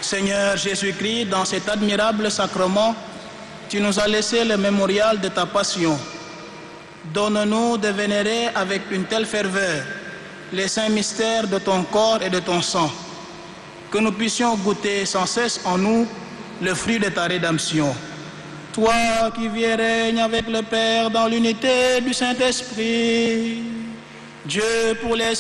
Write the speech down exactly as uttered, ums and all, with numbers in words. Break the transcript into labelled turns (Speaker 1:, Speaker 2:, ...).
Speaker 1: Seigneur Jésus-Christ, dans cet admirable sacrement, tu nous as laissé le mémorial de ta passion. Donne-nous de vénérer avec une telle ferveur les saints mystères de ton corps et de ton sang, que nous puissions goûter sans cesse en nous le fruit de ta rédemption. Toi qui vis et règnes avec le Père dans l'unité du Saint-Esprit, Dieu pour les